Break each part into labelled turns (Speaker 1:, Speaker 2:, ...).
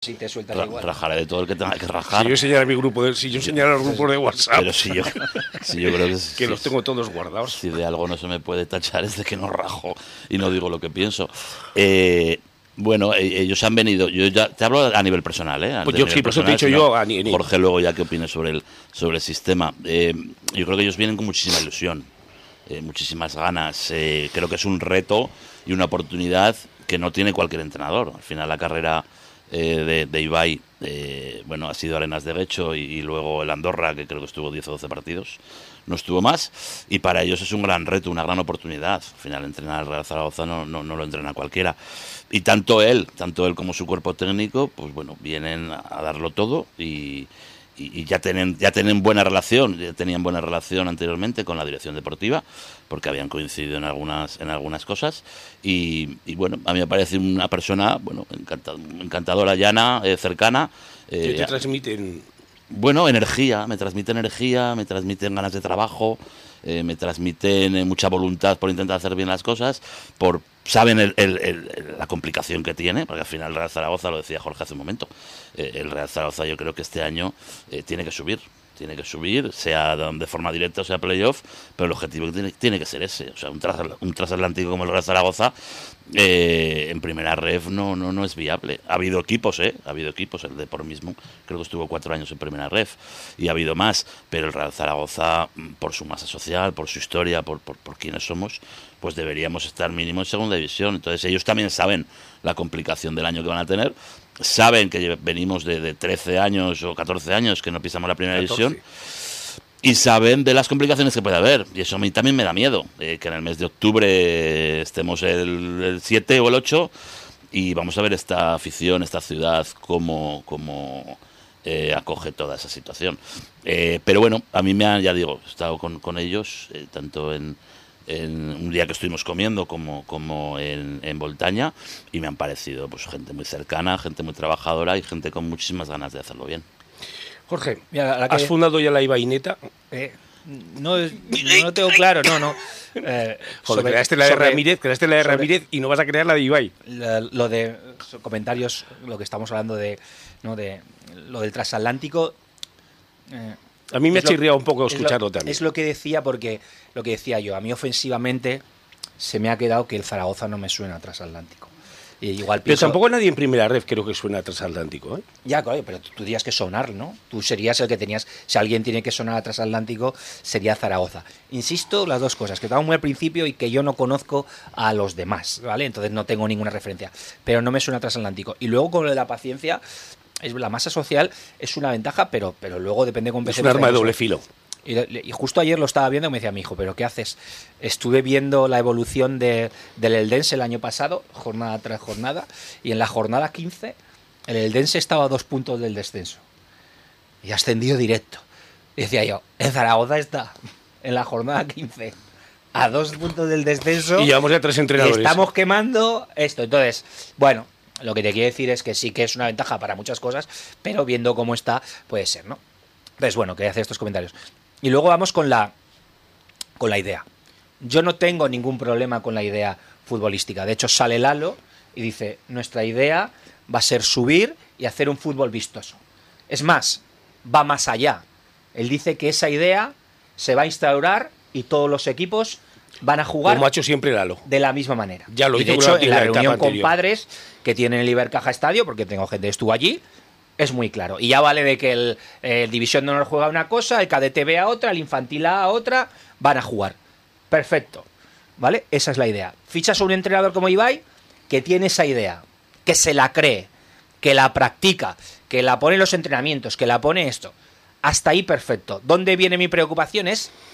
Speaker 1: Si te sueltas igual.
Speaker 2: Rajaré de todo el que tenga que rajar.
Speaker 3: Si yo enseñara mi grupo de, los grupos de WhatsApp.
Speaker 2: Pero si yo creo
Speaker 3: que los tengo todos guardados.
Speaker 2: Si de algo no se me puede tachar es de que no rajo y no digo lo que pienso. Bueno, ellos han venido. Yo ya te hablo a nivel personal, ¿eh?
Speaker 3: Pues yo sí, por eso te he dicho yo.
Speaker 2: Jorge, luego ya qué opines sobre el sistema. Yo creo que ellos vienen con muchísima ilusión, muchísimas ganas. Creo que es un reto y una oportunidad que no tiene cualquier entrenador. Al final la carrera de Ibai, bueno, ha sido Arenas de Guecho y luego el Andorra, que creo que estuvo 10 o 12 partidos, no estuvo más, y para ellos es un gran reto, una gran oportunidad. Al final entrenar al Real Zaragoza no lo entrena cualquiera, y tanto él como su cuerpo técnico, pues bueno, vienen a darlo todo y ya tienen buena relación, ya tenían buena relación anteriormente con la dirección deportiva, porque habían coincidido en algunas cosas, y bueno, a mí me parece una persona, bueno, encantadora, llana, cercana.
Speaker 3: ¿Qué te transmiten?
Speaker 2: Bueno, me transmiten ganas de trabajo, me transmiten mucha voluntad por intentar hacer bien las cosas, saben la complicación que tiene, porque al final el Real Zaragoza, lo decía Jorge hace un momento, el Real Zaragoza yo creo que este año tiene que subir, sea de forma directa o sea playoff, pero el objetivo tiene que ser ese. O sea, un transatlántico como el Real Zaragoza en primera ref no es viable. Ha habido equipos, el Depor mismo creo que estuvo 4 años en primera ref, y ha habido más, pero el Real Zaragoza, por su masa social, por su historia, por quienes somos, pues deberíamos estar mínimo en segunda división. Entonces ellos también saben la complicación del año que van a tener, saben que venimos de 13 años o 14 años que no pisamos la primera división, y saben de las complicaciones que puede haber, y eso a mí también me da miedo, que en el mes de octubre estemos el 7 o el 8 y vamos a ver esta afición, esta ciudad, cómo acoge toda esa situación. Pero bueno, a mí ya digo, he estado con ellos, tanto en un día que estuvimos comiendo como en Voltaña, y me han parecido pues gente muy cercana, gente muy trabajadora y gente con muchísimas ganas de hacerlo bien.
Speaker 3: Jorge, ¿has fundado ya la Ibaineta?
Speaker 1: No tengo claro, no.
Speaker 3: Joder, creaste la de Ramírez y no vas a crear la de Ibai.
Speaker 1: Lo de comentarios, lo que estamos hablando de lo del transatlántico.
Speaker 3: A mí me ha chirriado un poco escucharlo también.
Speaker 1: Es lo que decía, porque lo que decía yo, a mí ofensivamente se me ha quedado que el Zaragoza no me suena a transatlántico. Y igual
Speaker 3: pero tampoco nadie en primera ref creo que suena a transatlántico, ¿eh?
Speaker 1: Ya, claro, pero tú tendrías que sonar, ¿no? Tú serías el que tenías. Si alguien tiene que sonar a transatlántico, sería Zaragoza. Insisto, las dos cosas, que estaba muy al principio y que yo no conozco a los demás, ¿vale? Entonces no tengo ninguna referencia. Pero no me suena a transatlántico. Y luego con lo de la paciencia, la masa social es una ventaja, pero luego depende con
Speaker 3: es un arma de doble filo.
Speaker 1: Y justo ayer lo estaba viendo y me decía mi hijo, ¿pero qué haces? Estuve viendo la evolución del Eldense el año pasado, jornada tras jornada, y en la jornada 15 el Eldense estaba a 2 puntos del descenso y ascendido directo. Y decía yo, el Zaragoza está en la jornada 15 a 2 puntos del descenso
Speaker 3: y llevamos ya 3 entrenadores.
Speaker 1: Estamos quemando esto. Entonces, bueno, lo que te quiero decir es que sí que es una ventaja para muchas cosas, pero viendo cómo está, puede ser, ¿no? Entonces, bueno, quería hacer estos comentarios. Y luego vamos con la idea. Yo no tengo ningún problema con la idea futbolística. De hecho, sale Lalo y dice, nuestra idea va a ser subir y hacer un fútbol vistoso. Es más, va más allá. Él dice que esa idea se va a instaurar y todos los equipos van a jugar
Speaker 3: como ha hecho siempre Lalo,
Speaker 1: de la misma manera.
Speaker 3: Ya lo
Speaker 1: y de hecho, en la reunión con padres que tienen el Ibercaja Estadio, porque tengo gente que estuvo allí, es muy claro. Y ya vale de que el División de Honor juega una cosa, el Cadete B a otra, el Infantil A a otra, van a jugar. Perfecto. ¿Vale? Esa es la idea. Fichas a un entrenador como Ibai que tiene esa idea, que se la cree, que la practica, que la pone en los entrenamientos, que la pone esto. Hasta ahí perfecto. ¿Dónde viene mi preocupación?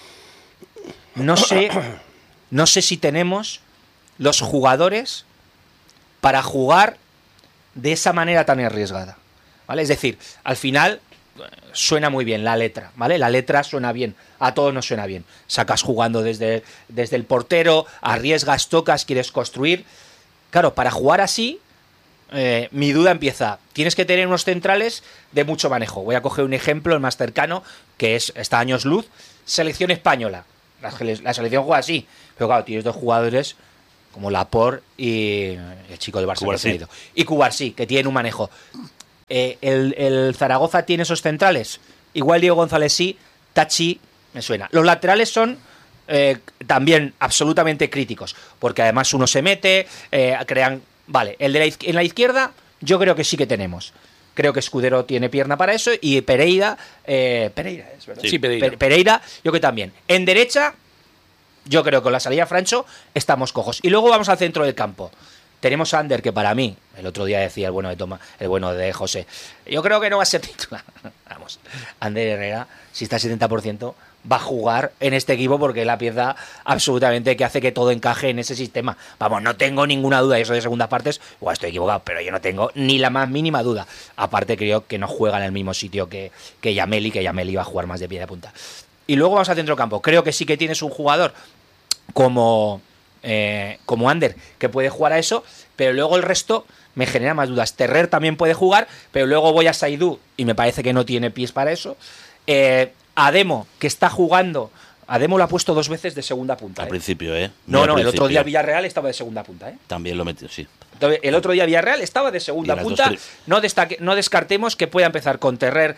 Speaker 1: No sé si tenemos los jugadores para jugar de esa manera tan arriesgada. ¿Vale? Es decir, al final suena muy bien la letra, ¿vale? La letra suena bien, a todos nos suena bien. Sacas jugando desde el portero, arriesgas, tocas, quieres construir. Claro, para jugar así, mi duda empieza. Tienes que tener unos centrales de mucho manejo. Voy a coger un ejemplo, el más cercano, que está a años luz. Selección española. La selección juega así. Pero claro, tienes 2 jugadores como Laporte y el chico del Barça.
Speaker 2: Cubarsí.
Speaker 1: Y Cubarsí, que tienen un manejo. El Zaragoza tiene esos centrales. Igual Diego González sí, Tachi me suena. Los laterales son también absolutamente críticos, porque además uno se mete, crean... Vale, en la izquierda yo creo que sí que tenemos. Creo que Escudero tiene pierna para eso y Pereira... Pereira, es verdad.
Speaker 3: Sí, Pereira.
Speaker 1: Pereira, yo creo que también. En derecha, yo creo que con la salida de Francho estamos cojos. Y luego vamos al centro del campo. Tenemos a Ander, que para mí, el otro día decía el bueno de José, yo creo que no va a ser titular. Vamos, Ander Herrera, si está al 70%, va a jugar en este equipo porque es la pieza absolutamente que hace que todo encaje en ese sistema. Vamos, no tengo ninguna duda, eso de segundas partes, igual estoy equivocado, pero yo no tengo ni la más mínima duda. Aparte creo que no juega en el mismo sitio que Yameli, que Yameli va a jugar más de pie de punta. Y luego vamos al centrocampo. Creo que sí que tienes un jugador como Ander, que puede jugar a eso, pero luego el resto me genera más dudas. Terrer también puede jugar, pero luego voy a Saidú y me parece que no tiene pies para eso. Ademo, que está jugando, Ademo lo ha puesto 2 veces de segunda punta.
Speaker 2: Al principio,
Speaker 1: No, el otro día Villarreal estaba de segunda punta,
Speaker 2: También lo metió, sí.
Speaker 1: Entonces, el otro día Villarreal estaba de segunda punta. No descartemos que pueda empezar con Terrer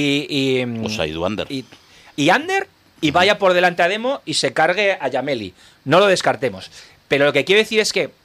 Speaker 2: o Saidú Ander.
Speaker 1: Y Ander, y vaya por delante a Ademo y se cargue a Yameli. No lo descartemos. Pero lo que quiero decir es que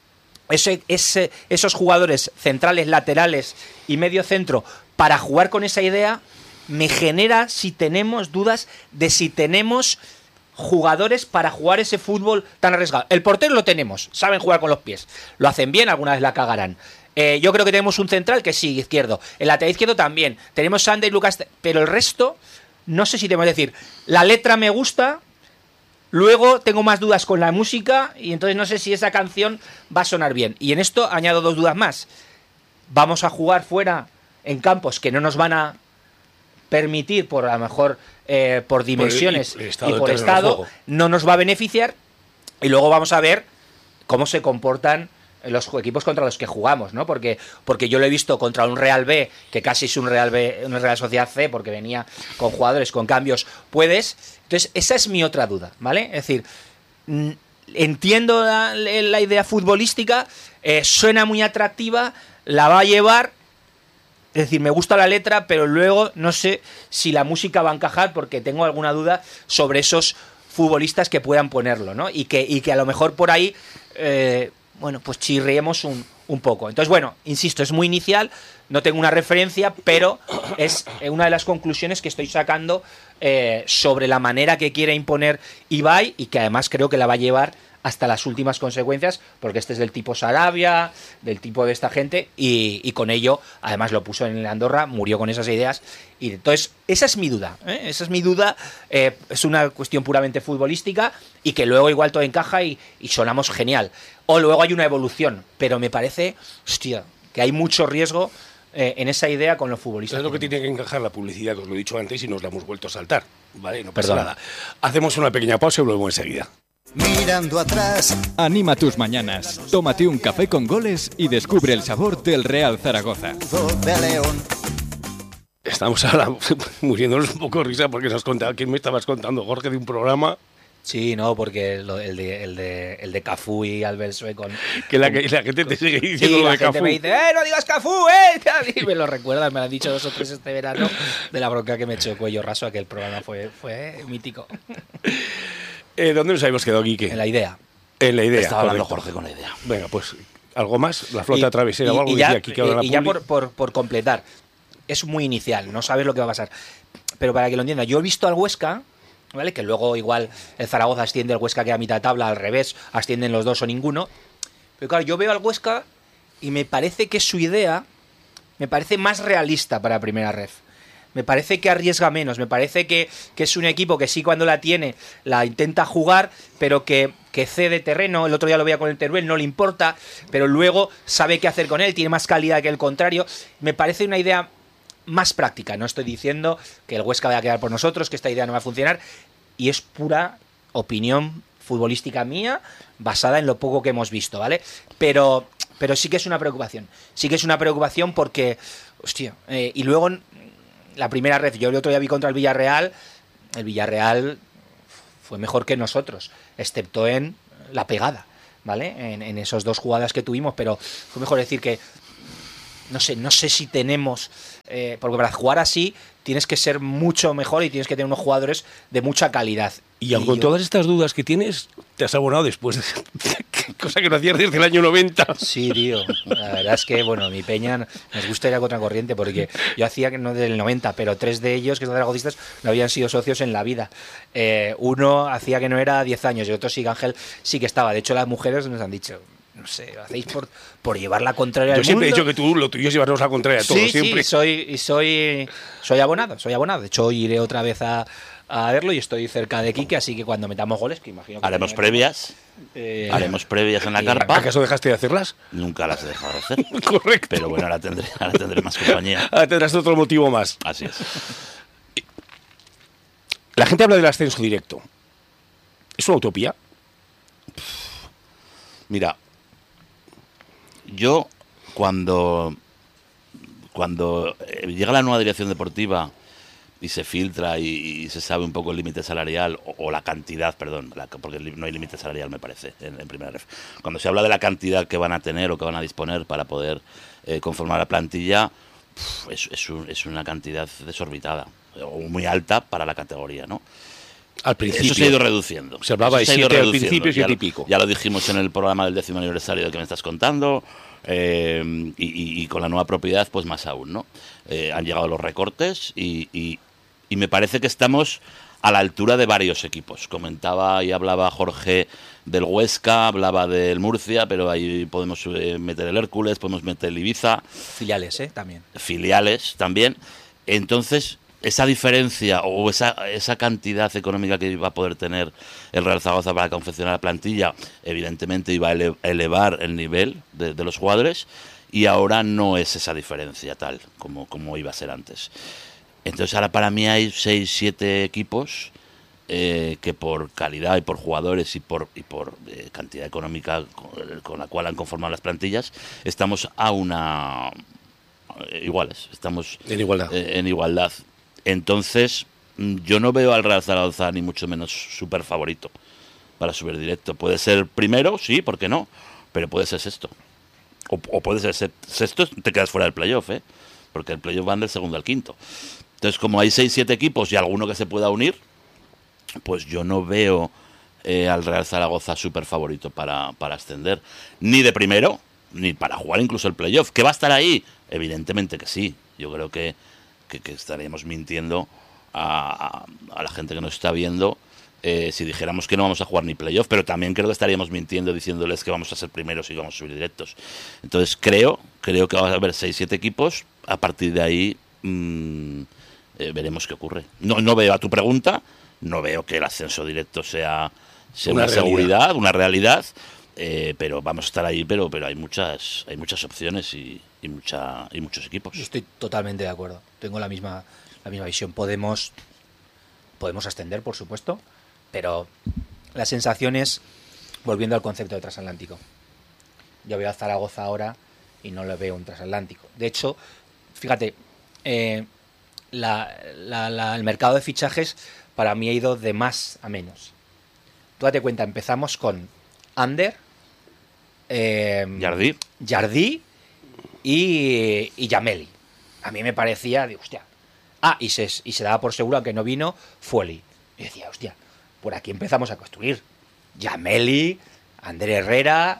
Speaker 1: esos jugadores centrales, laterales y medio centro, para jugar con esa idea, me genera si tenemos dudas de si tenemos jugadores para jugar ese fútbol tan arriesgado. El portero lo tenemos, saben jugar con los pies. Lo hacen bien, alguna vez la cagarán. Yo creo que tenemos un central que sí, izquierdo. El lateral izquierdo también. Tenemos Sander y Lucas, pero el resto... No sé si te voy a decir, la letra me gusta, luego tengo más dudas con la música y entonces no sé si esa canción va a sonar bien. Y en esto añado 2 dudas más. Vamos a jugar fuera en campos que no nos van a permitir, por a lo mejor por dimensiones y por estado, no nos va a beneficiar. Y luego vamos a ver cómo se comportan los equipos contra los que jugamos, ¿no? Porque yo lo he visto contra un Real B, que casi es un Real B, una Real Sociedad C, porque venía con jugadores, con cambios, puedes. Entonces, esa es mi otra duda, ¿vale? Es decir, entiendo la idea futbolística, suena muy atractiva, la va a llevar, es decir, me gusta la letra, pero luego no sé si la música va a encajar porque tengo alguna duda sobre esos futbolistas que puedan ponerlo, ¿no? Y que a lo mejor por ahí... bueno, pues chirriemos un poco. Entonces, bueno, insisto, es muy inicial, no tengo una referencia, pero es una de las conclusiones que estoy sacando sobre la manera que quiere imponer Ibai y que además creo que la va a llevar hasta las últimas consecuencias, porque este es del tipo Sarabia, del tipo de esta gente, y con ello, además lo puso en el Andorra, murió con esas ideas, y entonces, esa es mi duda, esa es mi duda, es una cuestión puramente futbolística, y que luego igual todo encaja y sonamos genial, o luego hay una evolución, pero me parece, hostia, que hay mucho riesgo en esa idea con los futbolistas.
Speaker 3: Es lo que tiene que encajar la publicidad, os lo he dicho antes y nos la hemos vuelto a saltar, ¿vale? No pasa nada. Hacemos una pequeña pausa y volvemos enseguida.
Speaker 4: Mirando atrás.
Speaker 5: Anima tus mañanas. Tómate un café con goles y descubre el sabor del Real Zaragoza.
Speaker 4: De León.
Speaker 3: Estamos ahora muriéndonos un poco de risa porque nos contaba, ¿quién me estabas contando, Jorge, de un programa?
Speaker 1: Sí, no, porque el de Cafú y Albert con...
Speaker 3: Que la gente te sigue diciendo lo de Cafú.
Speaker 1: La gente me dice, no digas Cafú, y me lo recuerdan, me lo han dicho 2 o 3 este verano, de la bronca que me echó de cuello raso, aquel programa fue mítico.
Speaker 3: ¿Dónde nos habíamos quedado, Quique?
Speaker 1: En la idea.
Speaker 2: En la idea. Estaba hablando Jorge con la idea.
Speaker 3: Venga, pues, ¿algo más? La flota travesera o algo.
Speaker 1: Y ya por completar, es muy inicial, no sabes lo que va a pasar. Pero para que lo entienda, yo he visto al Huesca, ¿vale? Que luego igual el Zaragoza asciende, el Huesca queda a mitad de tabla, al revés, ascienden los 2 o ninguno. Pero claro, yo veo al Huesca y me parece que su idea me parece más realista para Primera Ref. Me parece que arriesga menos, me parece que es un equipo que sí cuando la tiene la intenta jugar, pero que cede terreno. El otro día lo veía con el Teruel, no le importa, pero luego sabe qué hacer con él, tiene más calidad que el contrario. Me parece una idea más práctica. No estoy diciendo que el Huesca vaya a quedar por nosotros, que esta idea no va a funcionar, y es pura opinión futbolística mía, basada en lo poco que hemos visto, ¿vale? Pero sí que es una preocupación. Sí que es una preocupación porque, hostia, y luego... La Primera Ref, yo el otro día vi contra el Villarreal fue mejor que nosotros, excepto en la pegada, ¿vale? En esos 2 jugadas que tuvimos, pero fue mejor decir que no sé si tenemos, porque para jugar así tienes que ser mucho mejor y tienes que tener unos jugadores de mucha calidad.
Speaker 3: Y aun con todas estas dudas que tienes, te has abonado después, cosa que no hacías desde el año 90.
Speaker 1: Sí, tío. La verdad es que, bueno, mi peña nos gusta ir a contracorriente porque yo hacía que no desde el 90, pero 3 de ellos, que son zaragocistas, no habían sido socios en la vida. Uno hacía que no era 10 años y otro sí, Ángel sí que estaba. De hecho, las mujeres nos han dicho, no sé, lo hacéis por llevar la contraria al mundo.
Speaker 3: Yo siempre he dicho que tú, lo tuyo es llevarnos la contraria a todos.
Speaker 1: Sí,
Speaker 3: siempre.
Speaker 1: sí, soy abonado. De hecho, hoy iré otra vez a verlo y estoy cerca de Quique, así que cuando metamos goles, que imagino que
Speaker 2: Haremos previas. Haremos previas en la carpa.
Speaker 3: ¿Acaso dejaste de hacerlas?
Speaker 2: Nunca las he dejado de hacer.
Speaker 3: Correcto.
Speaker 2: Pero bueno, ahora tendré más compañía.
Speaker 3: Ahora tendrás otro motivo más.
Speaker 2: Así es.
Speaker 3: La gente habla del ascenso directo. ¿Es una utopía?
Speaker 2: Mira, yo cuando llega la nueva dirección deportiva y se filtra y se sabe un poco el límite salarial o la cantidad, perdón, porque no hay límite salarial, me parece, en primera ref. Cuando se habla de la cantidad que van a tener o que van a disponer para poder conformar la plantilla, es una cantidad desorbitada o muy alta para la categoría, ¿no?
Speaker 3: Al principio.
Speaker 2: Eso se ha ido reduciendo.
Speaker 3: Se hablaba de 7 al principio, 7 y pico.
Speaker 2: Ya lo dijimos en el programa del 10º aniversario que me estás contando. Y con la nueva propiedad, pues más aún, ¿no? Han llegado los recortes y me parece que estamos a la altura de varios equipos. Comentaba y hablaba Jorge del Huesca, hablaba del Murcia, pero ahí podemos meter el Hércules, podemos meter el Ibiza.
Speaker 1: Filiales, también.
Speaker 2: Filiales también. Entonces, esa diferencia o esa cantidad económica que iba a poder tener el Real Zaragoza para confeccionar la plantilla, evidentemente iba a elevar el nivel de los jugadores, y ahora no es esa diferencia tal como iba a ser antes. Entonces ahora para mí hay 6-7 equipos que por calidad y por jugadores y por cantidad económica con la cual han conformado las plantillas, estamos iguales, estamos en igualdad. Entonces, yo no veo al Real Zaragoza ni mucho menos súper favorito para subir directo. Puede ser primero, sí, ¿por qué no? Pero puede ser sexto. O puede ser sexto, te quedas fuera del playoff, porque el playoff van del segundo al quinto. Entonces, como hay 6-7 equipos y alguno que se pueda unir, pues yo no veo al Real Zaragoza súper favorito para ascender. Ni de primero, ni para jugar incluso el playoff. ¿Que va a estar ahí? Evidentemente que sí. Yo creo que estaríamos mintiendo a la gente que nos está viendo si dijéramos que no vamos a jugar ni playoff, pero también creo que estaríamos mintiendo diciéndoles que vamos a ser primeros y vamos a subir directos. Entonces creo que va a haber 6-7 equipos. A partir de ahí veremos qué ocurre. No veo, a tu pregunta, no veo que el ascenso directo sea una seguridad, una realidad, pero vamos a estar ahí, pero hay muchas opciones y muchos equipos.
Speaker 1: Yo estoy totalmente de acuerdo. Tengo la misma visión. Podemos ascender, por supuesto, pero la sensación es, volviendo al concepto de transatlántico, yo veo a Zaragoza ahora y no le veo un transatlántico. De hecho, fíjate, el mercado de fichajes para mí ha ido de más a menos. Tú date cuenta, empezamos con Ander, Jardí y Yameli. A mí me parecía, digo, hostia. Y se daba por seguro, aunque no vino, Fueli. Y decía, hostia, por aquí empezamos a construir. Yameli, Ander Herrera,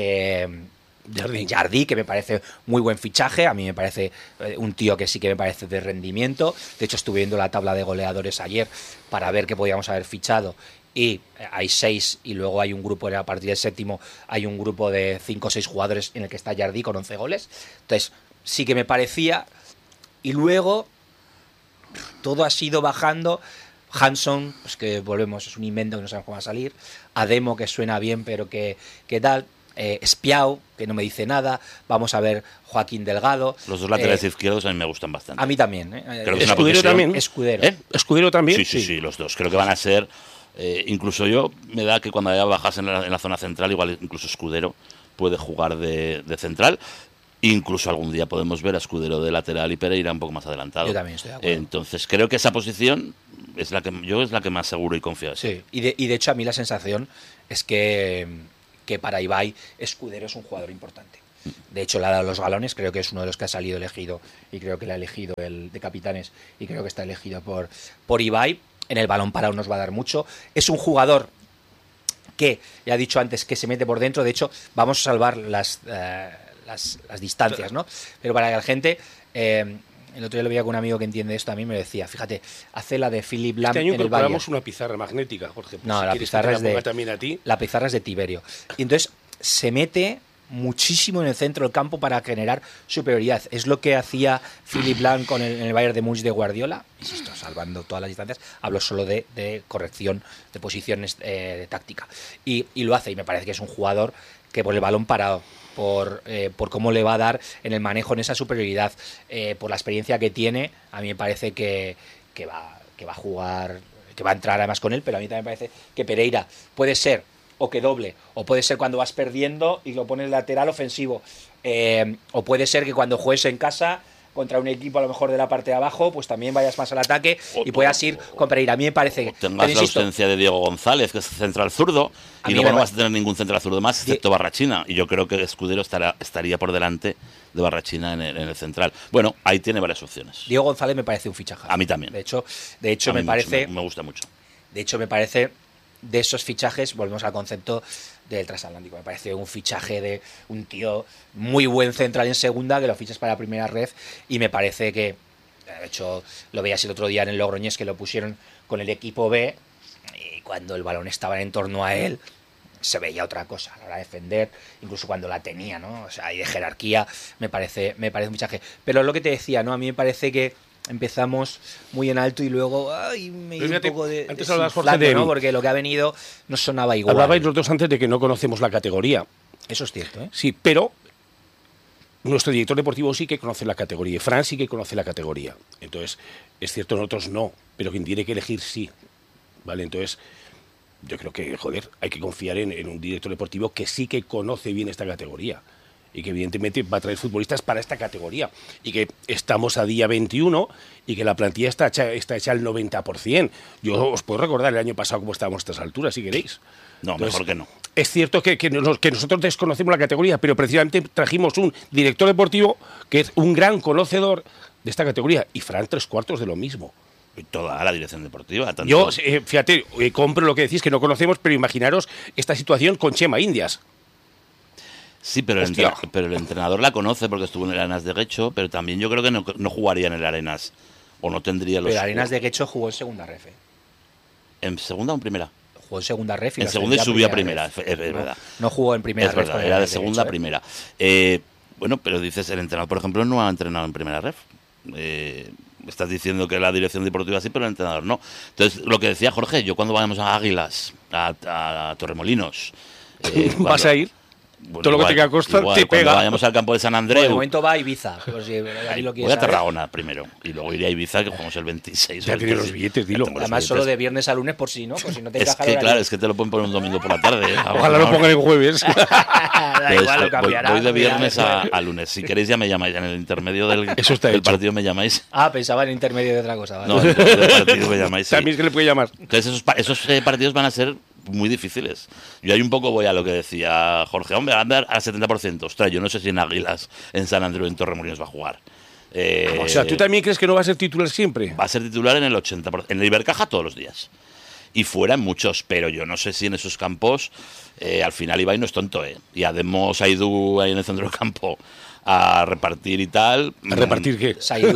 Speaker 1: Jardí, que me parece muy buen fichaje. A mí me parece un tío que sí que me parece de rendimiento. De hecho, estuve viendo la tabla de goleadores ayer para ver qué podíamos haber fichado. Y hay 6, y luego hay un grupo, a partir del 7º, hay un grupo de 5 o 6 jugadores en el que está Jardí con 11 goles. Entonces, sí que me parecía. Y luego, todo ha sido bajando. Hanson, pues que volvemos, es un invento que no sabemos cómo va a salir. Ademo, que suena bien, pero que tal. Espiau, que no me dice nada. Vamos a ver Joaquín Delgado.
Speaker 2: Los dos laterales izquierdos a mí me gustan bastante.
Speaker 1: A mí también.
Speaker 2: Creo que
Speaker 3: Escudero también.
Speaker 1: Escudero
Speaker 3: también.
Speaker 2: Sí, los dos. Creo que van a ser. Incluso yo me da que cuando haya bajas en la zona central, igual incluso Escudero puede jugar de central. Incluso algún día podemos ver a Escudero de lateral y Pereira un poco más adelantado.
Speaker 1: Yo también estoy de acuerdo.
Speaker 2: Entonces creo que esa posición es la que más seguro y confío.
Speaker 1: Sí, y de hecho a mí la sensación es que para Ibai Escudero es un jugador importante. De hecho, le ha dado los galones, creo que es uno de los que ha salido elegido, y creo que le ha elegido el de capitanes, y creo que está elegido por Ibai. En el balón parado nos va a dar mucho. Es un jugador que, ya he dicho antes, que se mete por dentro. De hecho, vamos a salvar las distancias, ¿no? Pero para que la gente... el otro día lo veía con un amigo que entiende esto, a mí me decía, fíjate, hace la de Philipp Lahm
Speaker 3: este año
Speaker 1: en el Bayern.
Speaker 3: incorporamos una pizarra magnética, Jorge. Pues
Speaker 1: No,
Speaker 3: si
Speaker 1: la
Speaker 3: quieres
Speaker 1: pizarra
Speaker 3: que te
Speaker 1: es
Speaker 3: la ponga
Speaker 1: de
Speaker 3: también a ti.
Speaker 1: la pizarra es de Tiberio. Y entonces se mete muchísimo en el centro del campo para generar superioridad. Es lo que hacía Philipp Lahm en el Bayern de Múnich de Guardiola. Insisto, salvando todas las distancias, hablo solo de corrección de posiciones de táctica. Y lo hace, y me parece que es un jugador que por el balón parado, por cómo le va a dar en el manejo en esa superioridad, por la experiencia que tiene, a mí me parece que va a jugar, que va a entrar además con él, pero a mí también me parece que Pereira puede ser o que doble, o puede ser cuando vas perdiendo y lo pones lateral ofensivo, o puede ser que cuando juegues en casa contra un equipo a lo mejor de la parte de abajo, pues también vayas más al ataque y puedas ir con Pereira. A mí me parece que...
Speaker 2: Tengas la ausencia de Diego González, que es central zurdo, y luego no vas a tener ningún central zurdo más, excepto Barrachina. Y yo creo que Escudero estaría por delante de Barrachina en el central. Bueno, ahí tiene varias opciones.
Speaker 1: Diego González me parece un fichaje.
Speaker 2: A mí también.
Speaker 1: De hecho me parece...
Speaker 2: Me gusta mucho.
Speaker 1: De hecho, me parece, de esos fichajes, volvemos al concepto del transatlántico. Me parece un fichaje de un tío muy buen central en segunda, que lo fichas para la primera red, y me parece que, de hecho, lo veías el otro día en el Logroñés, que lo pusieron con el equipo B, y cuando el balón estaba en torno a él, se veía otra cosa a la hora de defender, incluso cuando la tenía, ¿no? O sea, y de jerarquía, me parece un fichaje. Pero lo que te decía, ¿no? A mí me parece que empezamos muy en alto y luego me dio un poco de
Speaker 3: antes hablabas, Jorge,
Speaker 1: ¿no? Porque lo que ha venido no sonaba igual.
Speaker 3: Hablabais los dos antes de que no conocemos la categoría.
Speaker 1: Eso es cierto, ¿eh?
Speaker 3: Sí, pero nuestro director deportivo sí que conoce la categoría, y Fran sí que conoce la categoría. Entonces, es cierto, nosotros no, pero quien tiene que elegir sí. ¿Vale? Entonces, yo creo que, joder, hay que confiar en un director deportivo que sí que conoce bien esta categoría. Y que evidentemente va a traer futbolistas para esta categoría. Y que estamos a día 21 y que la plantilla está hecha al 90%. Yo os puedo recordar el año pasado cómo estábamos a estas alturas, si queréis.
Speaker 2: No, entonces, mejor que no.
Speaker 3: Es cierto que nosotros desconocemos la categoría, pero precisamente trajimos un director deportivo que es un gran conocedor de esta categoría. Y Fran, 3/4 de lo mismo.
Speaker 2: Y toda la dirección deportiva. Tanto...
Speaker 3: Yo, fíjate, compro lo que decís, que no conocemos, pero imaginaros esta situación con Chema Indias.
Speaker 2: Sí, pero el entrenador la conoce porque estuvo en el Arenas de Guecho, pero también yo creo que no jugaría en el Arenas, o no tendría los...
Speaker 1: Pero Arenas de Guecho jugó en segunda ref.
Speaker 2: ¿En segunda o en primera?
Speaker 1: Jugó en segunda ref.
Speaker 2: En segunda y subió a primera, es verdad.
Speaker 1: No jugó en primera
Speaker 2: ref. Es verdad, era de segunda a primera. Bueno, pero dices, el entrenador, por ejemplo, no ha entrenado en primera ref. Estás diciendo que la dirección deportiva sí, pero el entrenador no. Entonces, lo que decía Jorge, yo cuando vayamos a Águilas, a Torremolinos...
Speaker 3: ¿Vas a ir? Bueno, todo lo que te queda costa te pega.
Speaker 2: Cuando vayamos al campo de San Andreu.
Speaker 1: De momento va a Ibiza. Pues si
Speaker 2: voy a Tarragona primero. Y luego iré a Ibiza, que jugamos el 26.
Speaker 3: Ya tienes los billetes, dilo.
Speaker 1: Además, solo de viernes a lunes, por si no te
Speaker 2: encaja. Es que, claro, es que te lo pueden poner un domingo por la tarde.
Speaker 3: Ojalá lo pongan el jueves.
Speaker 1: Da igual, lo cambiará.
Speaker 2: Voy de viernes a lunes. Si queréis, ya me llamáis. En el intermedio del partido me llamáis.
Speaker 1: Pensaba en el intermedio de otra cosa. ¿Vale?
Speaker 2: No, en el intermedio del partido me llamáis. Sí.
Speaker 3: También es que le puede llamar.
Speaker 2: Entonces, esos partidos van a ser muy difíciles. Yo ahí un poco voy a lo que decía Jorge, hombre, andar al 70%. Ostras, yo no sé si en Águilas, en San Andreu, en Torremolinos va a jugar.
Speaker 3: O sea, ¿tú también crees que no va a ser titular siempre?
Speaker 2: Va a ser titular en el 80%. En el Ibercaja todos los días. Y fuera en muchos, pero yo no sé si en esos campos al final Ibai no es tonto, y Ademos Aidú ahí en el centro del campo a repartir y tal.
Speaker 3: ¿A repartir qué?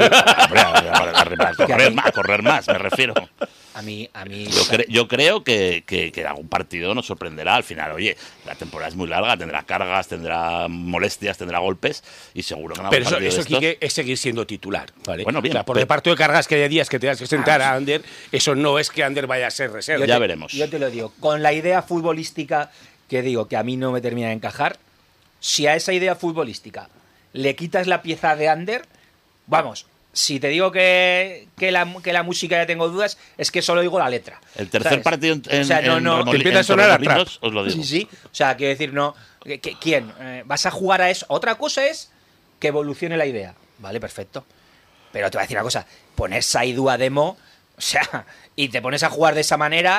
Speaker 2: A correr más, me refiero.
Speaker 1: A mí
Speaker 2: yo creo que algún partido nos sorprenderá al final. Oye, la temporada es muy larga, tendrá cargas, tendrá molestias, tendrá golpes y seguro que no.
Speaker 3: Pero eso Quique, es seguir siendo titular, ¿vale?
Speaker 2: Bueno, bien.
Speaker 3: O sea, por reparto de cargas que haya días que tengas que sentar a Ander, eso no es que Ander vaya a ser reserva.
Speaker 2: Ya veremos.
Speaker 1: Yo te lo digo, con la idea futbolística que digo que a mí no me termina de encajar, si a esa idea futbolística le quitas la pieza de Ander, vamos. Si te digo que la música ya tengo dudas, es que solo digo la letra.
Speaker 2: El tercer partido
Speaker 3: te empieza a sonar a trap.
Speaker 2: Os lo digo.
Speaker 1: Sí. O sea, quiero decir, no. ¿Quién? ¿Vas a jugar a eso? Otra cosa es que evolucione la idea. Vale, perfecto. Pero te voy a decir una cosa. Poner Saidu a demo, o sea, y te pones a jugar de esa manera,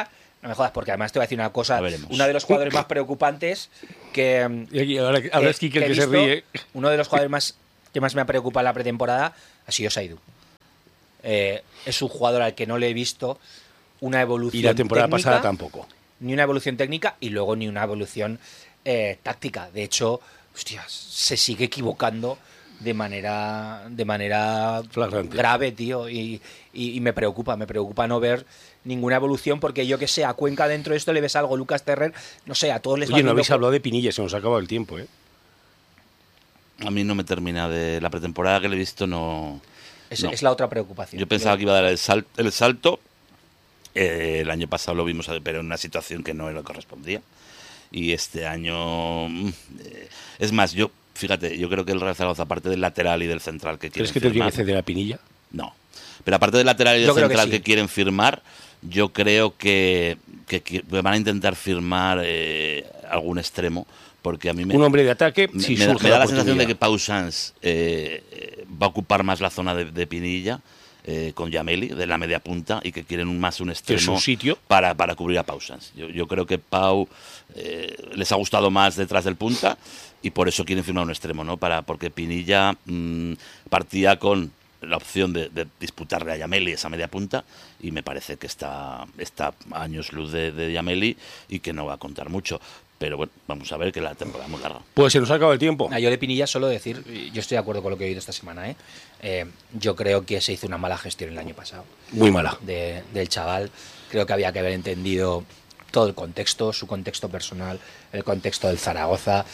Speaker 1: No me jodas, porque además te voy a decir una cosa.
Speaker 2: Veremos.
Speaker 1: Uno de los jugadores más preocupantes que...
Speaker 3: Y aquí, ahora es Quique el que se
Speaker 1: visto,
Speaker 3: ríe.
Speaker 1: Uno de los jugadores que más me ha preocupado en la pretemporada ha sido Saidu. Es un jugador al que no le he visto una evolución
Speaker 3: Y la temporada
Speaker 1: técnica,
Speaker 3: pasada tampoco.
Speaker 1: ni una evolución técnica y luego ni una evolución táctica. De hecho, hostias, se sigue equivocando de manera
Speaker 3: Flagrante.
Speaker 1: grave, tío, y me preocupa no ver ninguna evolución, porque yo que sé, a Cuenca dentro de esto le ves algo, Lucas Terrer, no sé, a todos les va
Speaker 3: Oye, no
Speaker 1: viendo
Speaker 3: habéis hablado de Pinilla, se nos ha acabado el tiempo, ¿eh?
Speaker 2: A mí no me termina de... La pretemporada que le he visto no...
Speaker 1: es la otra preocupación.
Speaker 2: Yo pensaba que iba a dar el salto. El año pasado lo vimos, pero en una situación que no le correspondía. Y este año... es más, fíjate, yo creo que el Real Zaragoza, aparte del lateral y del central que quieren
Speaker 3: ¿Crees que te tiene
Speaker 2: firmar...
Speaker 3: que ceder a Pinilla?
Speaker 2: No. Pero aparte del lateral y del
Speaker 1: Yo creo que
Speaker 2: central
Speaker 1: sí.
Speaker 2: que quieren firmar, yo creo que van a intentar firmar algún extremo, porque a mí
Speaker 3: Un hombre de ataque, si
Speaker 2: me
Speaker 3: surge
Speaker 2: da la sensación
Speaker 3: oportunidad.
Speaker 2: de que Pau Sanz va a ocupar más la zona de Pinilla con Yameli, de la media punta, y que quieren más un extremo
Speaker 3: su sitio.
Speaker 2: para cubrir a Pau Sanz. Yo creo que Pau les ha gustado más detrás del punta y por eso quieren firmar un extremo, ¿no? Porque Pinilla partía con la opción de disputarle a Yameli esa media punta y me parece que está a años luz de Yameli y que no va a contar mucho. Pero bueno, vamos a ver, que la temporada es muy larga.
Speaker 3: Pues se nos ha acabado el tiempo.
Speaker 1: Yo de Pinilla solo decir, yo estoy de acuerdo con lo que he oído esta semana, yo creo que se hizo una mala gestión el año pasado
Speaker 3: Muy mala.
Speaker 1: del chaval. Creo que había que haber entendido todo el contexto, su contexto personal, el contexto del Zaragoza,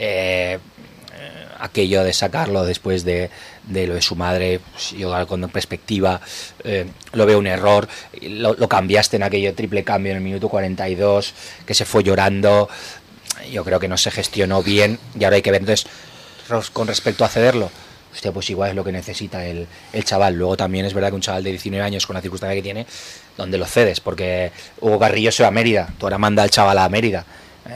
Speaker 1: aquello de sacarlo después de lo de su madre, pues yo con perspectiva lo veo un error. Lo cambiaste en aquello triple cambio en el minuto 42, que se fue llorando. Yo creo que no se gestionó bien y ahora hay que ver. Entonces, con respecto a cederlo, hostia, pues igual es lo que necesita el chaval. Luego también es verdad que un chaval de 19 años, con la circunstancia que tiene, ¿dónde lo cedes? Porque Hugo Carrillo se va a Mérida, tú ahora manda al chaval a Mérida.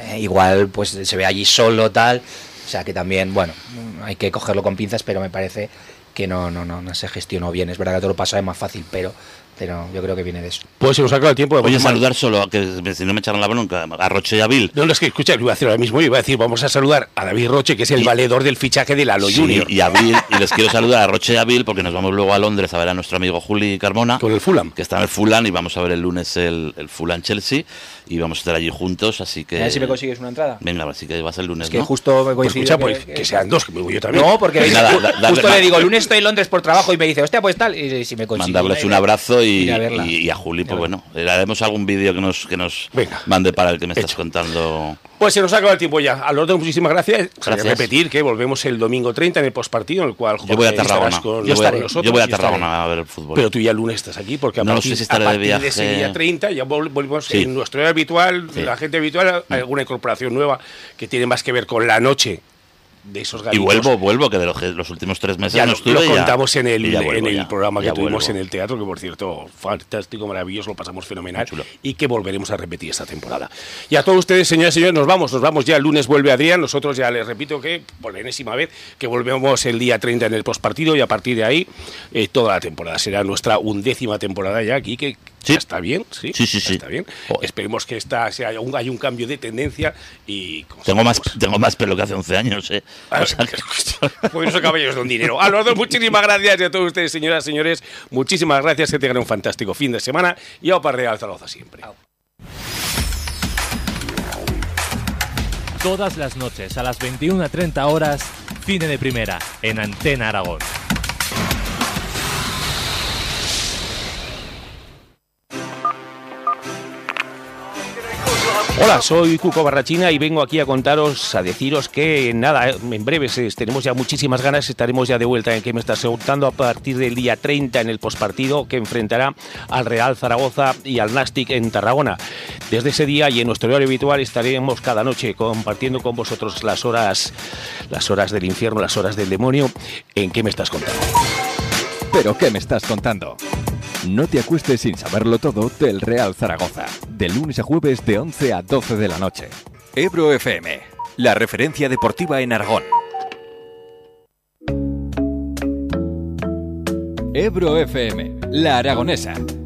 Speaker 1: Igual pues se ve allí solo, tal. O sea que también, bueno, hay que cogerlo con pinzas, pero me parece que no se gestionó bien. Es verdad que todo lo pasado es más fácil, pero yo creo que viene de eso.
Speaker 3: Pues se nos ha acabado el tiempo.
Speaker 2: Oye, saludar solo, que si no me echaron la bronca, a Roche y a Vil.
Speaker 3: No, es que escucha, lo iba a hacer ahora mismo. Yo iba a decir, vamos a saludar a David Roche, que es el valedor del fichaje de Lalo Junior.
Speaker 2: Y a Vil, y les quiero saludar a Roche y a Vil, porque nos vamos luego a Londres a ver a nuestro amigo Juli Carmona.
Speaker 3: Con el Fulham.
Speaker 2: Que está en el Fulham, y vamos a ver el lunes el Fulham-Chelsea, y vamos a estar allí juntos, así que...
Speaker 1: A ver si me consigues una entrada.
Speaker 2: Venga, así que va a ser el lunes,
Speaker 1: Es que
Speaker 2: ¿no?
Speaker 1: justo me
Speaker 3: Pues
Speaker 1: coincide.
Speaker 3: escucha, que sean dos, que me voy yo también.
Speaker 1: No, porque
Speaker 2: Nada,
Speaker 1: justo le digo, lunes estoy en Londres por trabajo y me dice, hostia, pues tal, y si me consigues.
Speaker 2: Mandarles un abrazo y
Speaker 1: a verla.
Speaker 2: a Juli, pues bueno, le haremos algún vídeo que nos
Speaker 3: Venga.
Speaker 2: mande para el que me estás
Speaker 3: Hecho.
Speaker 2: contando.
Speaker 3: Pues se nos ha acabado el tiempo ya. A los dos, muchísimas gracias.
Speaker 2: Gracias.
Speaker 3: Repetir que volvemos el domingo 30 en el postpartido, en el cual
Speaker 2: Yo voy a
Speaker 3: Jorge,
Speaker 2: Tarragona.
Speaker 3: estarás con
Speaker 2: Yo
Speaker 3: nosotros.
Speaker 2: voy a
Speaker 3: y estaré.
Speaker 2: Tarragona a ver el fútbol.
Speaker 3: Pero tú ya el lunes estás aquí, porque a
Speaker 2: No
Speaker 3: partir,
Speaker 2: sé si estaré de
Speaker 3: de
Speaker 2: viaje.
Speaker 3: ese día 30 ya volvemos
Speaker 2: Sí.
Speaker 3: en nuestro día habitual,
Speaker 2: Sí.
Speaker 3: la gente habitual, hay alguna incorporación nueva que tiene más que ver con la noche de esos
Speaker 2: Y
Speaker 3: galitos.
Speaker 2: vuelvo, que de los últimos 3 meses
Speaker 3: Ya
Speaker 2: no
Speaker 3: lo
Speaker 2: estuve. y ya-
Speaker 3: contamos en el,
Speaker 2: y ya vuelvo,
Speaker 3: en el
Speaker 2: ya.
Speaker 3: programa que
Speaker 2: Ya
Speaker 3: tuvimos
Speaker 2: vuelvo.
Speaker 3: en el teatro, que por cierto, fantástico, maravilloso, lo pasamos fenomenal,
Speaker 2: Muy chulo.
Speaker 3: y que volveremos a repetir esta temporada. Y a todos ustedes, señoras y señores, nos vamos ya. El lunes vuelve Adrián, nosotros ya les repito que, por la enésima vez, que volvemos el día 30 en el postpartido, y a partir de ahí, toda la temporada. Será nuestra 11ª temporada ya aquí, que
Speaker 2: Sí.
Speaker 3: ya está bien, ¿sí?
Speaker 2: Sí,
Speaker 3: Ya
Speaker 2: sí.
Speaker 3: está bien.
Speaker 2: Joder.
Speaker 3: Esperemos que hay un cambio de tendencia y... como
Speaker 2: Tengo
Speaker 3: sabemos,
Speaker 2: más pelo que hace 11 años, ¿eh? O sea que-
Speaker 3: Pues esos caballos don dinero. A los dos, muchísimas gracias. Y a todos ustedes, señoras y señores, muchísimas gracias. Que tengan un fantástico fin de semana. Y a Real Zaragoza siempre.
Speaker 6: Todas las noches a las 21:30 horas, Cine de Primera, en Antena Aragón.
Speaker 3: Hola, soy Cuco Barrachina y vengo aquí a contaros, a deciros que nada, en breves tenemos ya muchísimas ganas, estaremos ya de vuelta en que me estás preguntando a partir del día 30 en el postpartido que enfrentará al Real Zaragoza y al Nàstic en Tarragona. Desde ese día y en nuestro horario habitual estaremos cada noche compartiendo con vosotros las horas del infierno, las horas del demonio. ¿En qué me estás contando?
Speaker 5: ¿Pero qué me estás contando? No te acuestes sin saberlo todo del Real Zaragoza. De lunes a jueves de 11 a 12 de la noche.
Speaker 7: Ebro FM, la referencia deportiva en Aragón.
Speaker 5: Ebro FM, la aragonesa.